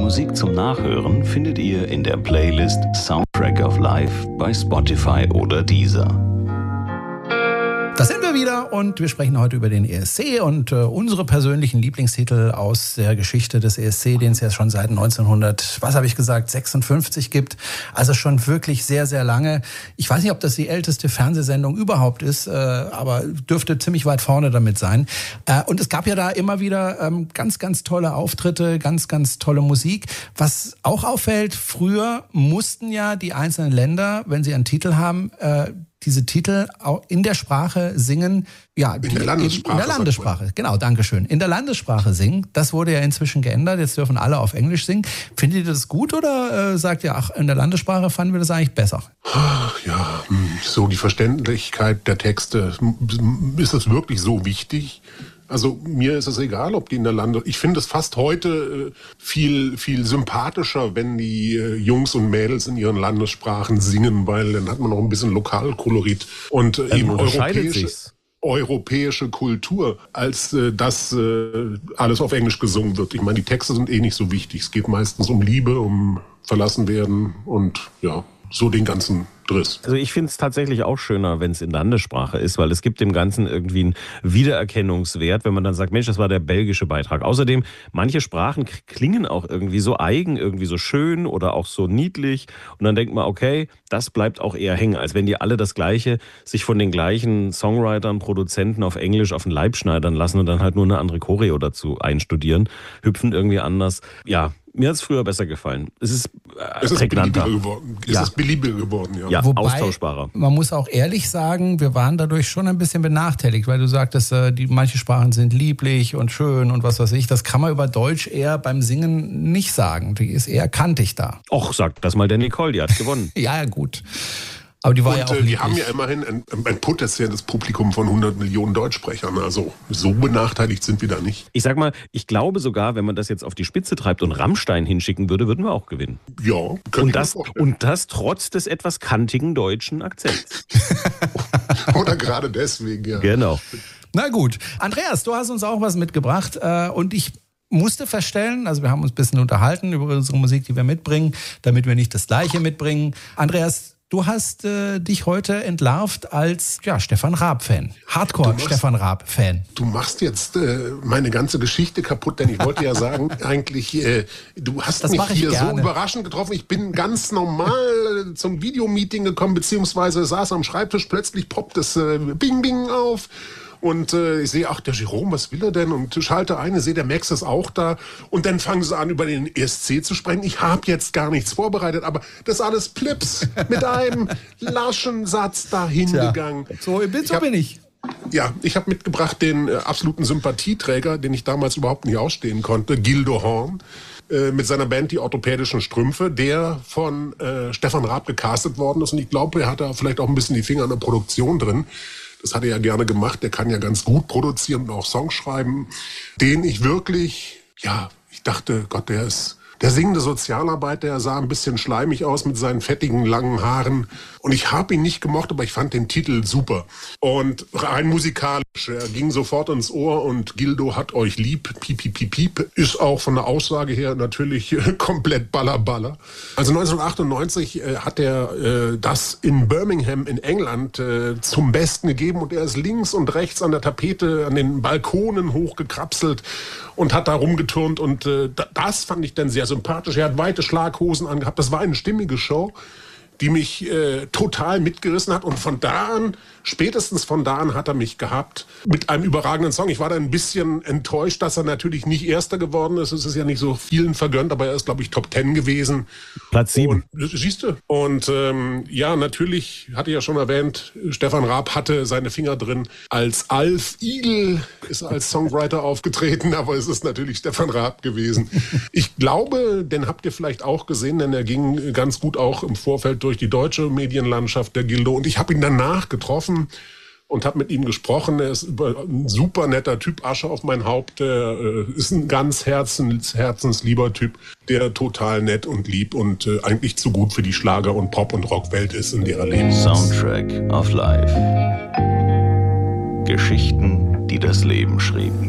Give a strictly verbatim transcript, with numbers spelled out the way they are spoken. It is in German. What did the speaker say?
Musik zum Nachhören findet ihr in der Playlist Soundtrack of Life bei Spotify oder Deezer. Da sind wir wieder und wir sprechen heute über den E S C und äh, unsere persönlichen Lieblingstitel aus der Geschichte des E S C, den es ja schon seit neunzehnhundert, was habe ich gesagt, sechsundfünfzig gibt. Also schon wirklich sehr, sehr lange. Ich weiß nicht, ob das die älteste Fernsehsendung überhaupt ist, äh, aber dürfte ziemlich weit vorne damit sein. Äh, und es gab ja da immer wieder ähm, ganz, ganz tolle Auftritte, ganz, ganz tolle Musik. Was auch auffällt, früher mussten ja die einzelnen Länder, wenn sie einen Titel haben, äh, diese Titel auch in der Sprache singen, ja, in der Landessprache. In der Landessprache, genau, dankeschön. In der Landessprache singen. Das wurde ja inzwischen geändert. Jetzt dürfen alle auf Englisch singen. Findet ihr das gut oder äh, sagt ihr, ach, in der Landessprache fanden wir das eigentlich besser? Ach, ja, so die Verständlichkeit der Texte. Ist es wirklich so wichtig? Also mir ist es egal, ob die in der Lande... Ich finde es fast heute viel viel sympathischer, wenn die Jungs und Mädels in ihren Landessprachen singen, weil dann hat man noch ein bisschen Lokalkolorit und dann eben europäische, sich's. europäische Kultur, als äh, dass äh, alles auf Englisch gesungen wird. Ich meine, die Texte sind eh nicht so wichtig. Es geht meistens um Liebe, um verlassen werden und ja, so den ganzen Driss. Also ich finde es tatsächlich auch schöner, wenn es in Landessprache ist, weil es gibt dem Ganzen irgendwie einen Wiedererkennungswert, wenn man dann sagt, Mensch, das war der belgische Beitrag. Außerdem, manche Sprachen klingen auch irgendwie so eigen, irgendwie so schön oder auch so niedlich und dann denkt man, okay, das bleibt auch eher hängen, als wenn die alle das Gleiche sich von den gleichen Songwritern, Produzenten auf Englisch auf den Leib schneidern lassen und dann halt nur eine andere Choreo dazu einstudieren, hüpfen irgendwie anders. Ja, mir hat es früher besser gefallen. Es ist äh, es ist prägnanter. beliebiger geworden. Es Ja. ist beliebiger geworden, ja. Ja, Wobei, austauschbarer. man muss auch ehrlich sagen, wir waren dadurch schon ein bisschen benachteiligt, weil du sagtest, äh, die manche Sprachen sind lieblich und schön und was weiß ich. Das kann man über Deutsch eher beim Singen nicht sagen. Die ist eher kantig da. Och, sagt das mal der Nicole, die hat gewonnen. Ja, gut. Aber die war Und ja auch äh, lieblich. wir haben ja immerhin ein, ein potenzielles Publikum von hundert Millionen Deutschsprechern. Also so benachteiligt sind wir da nicht. Ich sag mal, ich glaube sogar, wenn man das jetzt auf die Spitze treibt und Rammstein hinschicken würde, würden wir auch gewinnen. Ja, können Und das, und das trotz des etwas kantigen deutschen Akzents. Oder gerade deswegen, ja. Genau. Na gut. Andreas, du hast uns auch was mitgebracht äh, und ich musste feststellen, also wir haben uns ein bisschen unterhalten über unsere Musik, die wir mitbringen, damit wir nicht das Gleiche mitbringen. Andreas, du hast äh, dich heute entlarvt als ja, Stefan Raab-Fan. Hardcore-Stefan Raab-Fan. Du machst jetzt äh, meine ganze Geschichte kaputt, denn ich wollte ja sagen, eigentlich, äh, du hast Das mich mach ich hier gerne. so überraschend getroffen. Ich bin ganz normal zum Videomeeting gekommen, beziehungsweise saß am Schreibtisch, plötzlich poppt das äh, Bing Bing auf. Und äh, ich sehe, ach, der Jerome, was will er denn? Und schalte ein, ich sehe, der Max ist auch da. Und dann fangen sie an, über den E S C zu sprechen. Ich habe jetzt gar nichts vorbereitet, aber das ist alles Plips mit einem laschen Satz dahin gegangen. So, bin, so hab, bin ich. Ja, ich habe mitgebracht den äh, absoluten Sympathieträger, den ich damals überhaupt nicht ausstehen konnte, Gildo Horn, äh, mit seiner Band Die Orthopädischen Strümpfe, der von äh, Stefan Raab gecastet worden ist. Und ich glaube, er hat da vielleicht auch ein bisschen die Finger an der Produktion drin. Das hat er ja gerne gemacht. Der kann ja ganz gut produzieren und auch Songs schreiben, den ich wirklich, ja, ich dachte, Gott, der ist der singende Sozialarbeiter. Der sah ein bisschen schleimig aus mit seinen fettigen, langen Haaren. Und ich habe ihn nicht gemocht, aber ich fand den Titel super. Und rein musikalisch, er ging sofort ins Ohr und Gildo hat euch lieb, piep, piep, piep, piep, ist auch von der Aussage her natürlich komplett baller, baller. Also neunzehnhundertachtundneunzig äh, hat er äh, das in Birmingham in England äh, zum Besten gegeben und er ist links und rechts an der Tapete, an den Balkonen hochgekrapselt und hat da rumgeturnt und äh, das fand ich dann sehr sympathisch. Er hat weite Schlaghosen angehabt, das war eine stimmige Show, die mich äh, total mitgerissen hat. Und von da an, spätestens von da an hat er mich gehabt mit einem überragenden Song. Ich war da ein bisschen enttäuscht, dass er natürlich nicht Erster geworden ist. Es ist ja nicht so vielen vergönnt, aber er ist, glaube ich, Top Ten gewesen. Platz sieben. Und, siehst du? Und ähm, ja, natürlich, hatte ich ja schon erwähnt, Stefan Raab hatte seine Finger drin. Als Alf Igel ist er als Songwriter aufgetreten, aber es ist natürlich Stefan Raab gewesen. Ich glaube, den habt ihr vielleicht auch gesehen, denn er ging ganz gut auch im Vorfeld durch durch die deutsche Medienlandschaft, der Gildo. Und ich habe ihn danach getroffen und habe mit ihm gesprochen. Er ist ein super netter Typ, Asche auf mein Haupt. Er äh, ist ein ganz herzens, herzenslieber Typ, der total nett und lieb und äh, eigentlich zu gut für die Schlager- und Pop- und Rockwelt ist, in der er lebt. Soundtrack of Life. Geschichten, die das Leben schrieben.